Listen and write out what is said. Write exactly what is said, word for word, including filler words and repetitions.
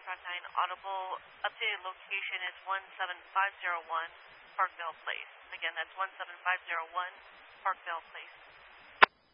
four five nine Audible. Updated location is one seven five zero one Parkville Place. Again, that's one seven five zero one Parkville Place.